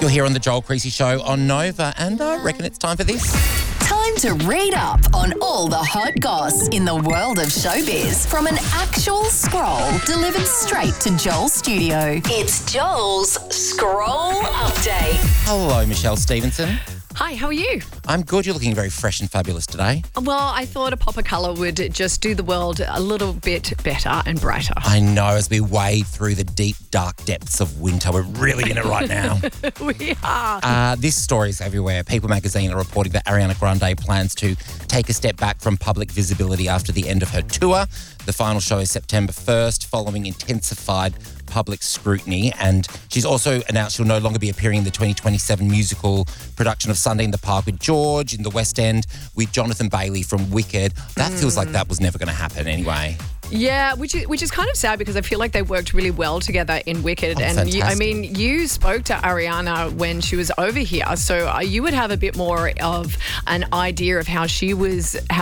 You're here on the Joel Creasy Show on Nova, and I reckon it's time for this. Time to read up on all the hot goss in the world of showbiz from an actual scroll delivered straight to Joel's studio. It's Joel's Scroll Update. Hello, Michelle Stevenson. Hi, how are you? I'm good. You're looking very fresh and fabulous today. Well, I thought a pop of colour would just do the world a little bit better and brighter. I know, as we wade through the deep, dark depths of winter. We're really in it right now. We are. This story is everywhere. People magazine are reporting that Ariana Grande plans to take a step back from public visibility after the end of her tour. The final show is September 1st, following intensified public scrutiny. And she's also announced she'll no longer be appearing in the 2027 musical production of Sunday in the Park with George in the West End with Jonathan Bailey from Wicked. That feels like that was never going to happen anyway. Yeah, which is kind of sad because I feel like they worked really well together in Wicked. And you spoke to Ariana when she was over here, so you would have a bit more of an idea of how